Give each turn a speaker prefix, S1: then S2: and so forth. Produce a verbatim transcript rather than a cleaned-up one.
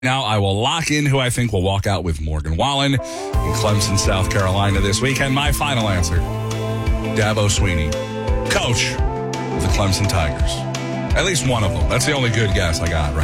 S1: Now I will lock in who I think will walk out with Morgan Wallen in Clemson, South Carolina this week. And my final answer, Dabo Swinney, coach of the Clemson Tigers. At least one of them. That's the only good guess I got right